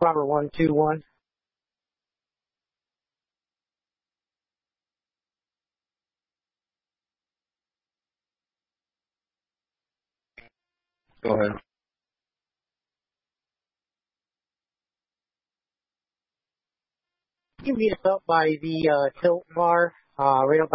Robert 121. Go ahead. You can meet us up by the tilt bar, right up